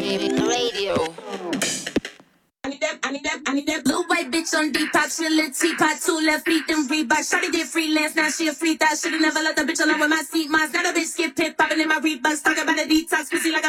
Radio. I need that blue white bitch on Depop. She a little teapot, 2 left feet, then Reebok. Shawty did freelance, now she a free thought. Should've never let the bitch alone with my seat. Mine's not a bitch, skip pit, popping in my Reeboks. Talking about a detox, pussy like a